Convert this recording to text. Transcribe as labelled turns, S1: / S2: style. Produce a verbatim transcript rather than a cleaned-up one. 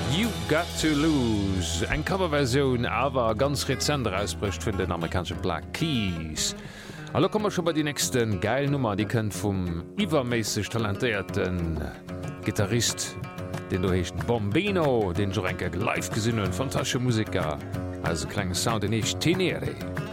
S1: You Got to Lose, eng Coverversion awer ganz rezenter ausbricht vun den amerikanische Black Keys. Allo kommmer schon bei die nächsten geil Nummer, die kënnt vum iwwermäßig talentierten Gitarrist, den du hechten Bombino, den Jo enke live gesinnen, fantastische Musiker, also kleinen Sound den ich Tenere.